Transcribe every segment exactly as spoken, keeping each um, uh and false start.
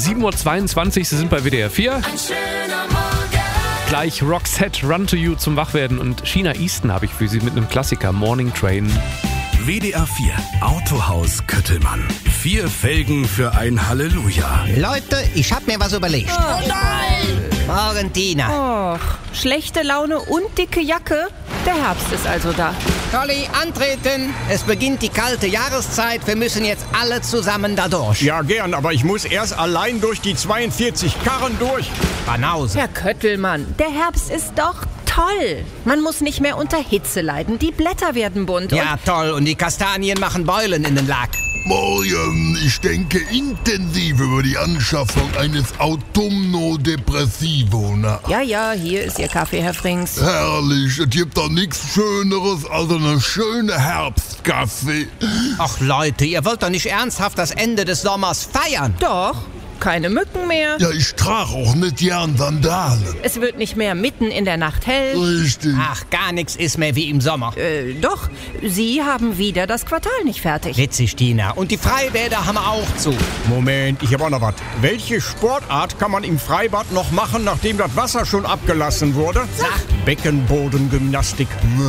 sieben Uhr zweiundzwanzig, Sie sind bei W D R vier. Ein schöner Morgen. Gleich Roxette, Run to You zum Wachwerden und China Easton habe ich für Sie mit einem Klassiker, Morning Train. W D R vier Autohaus Köttelmann. Vier Felgen für ein Halleluja. Leute, ich hab mir was überlegt. Oh nein! Morgen, Tina. Och, schlechte Laune und dicke Jacke? Der Herbst ist also da. Tolli, antreten. Es beginnt die kalte Jahreszeit. Wir müssen jetzt alle zusammen da durch. Ja, gern, aber ich muss erst allein durch die zweiundvierzig Karren durch. Banause. Herr Köttelmann, der Herbst ist doch toll. Man muss nicht mehr unter Hitze leiden. Die Blätter werden bunt. Ja, toll. Und die Kastanien machen Beulen in den Lack. Morgen, ich denke intensiv über die Anschaffung eines Autumno-Depressivo nach. Und ja, ja, hier ist Ihr Kaffee, Herr Frings. Herrlich, es gibt doch nichts Schöneres als eine schöne Herbstkaffee. Ach Leute, ihr wollt doch nicht ernsthaft das Ende des Sommers feiern. Doch, keine Mücken mehr. Ja, ich trage auch nicht gern Sandalen. Es wird nicht mehr mitten in der Nacht hell. Richtig. Ach, gar nichts ist mehr wie im Sommer. Äh, doch, Sie haben wieder das Quartal nicht fertig. Witzig, Tina. Und die Freibäder haben auch zu. Moment, ich habe auch noch was. Welche Sportart kann man im Freibad noch machen, nachdem das Wasser schon abgelassen wurde? Sag. Beckenbodengymnastik.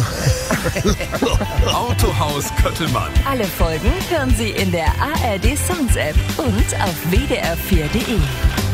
Autohaus Köttelmann. Alle Folgen hören Sie in der A R D Sounds App und auf W D R vier Punkt de.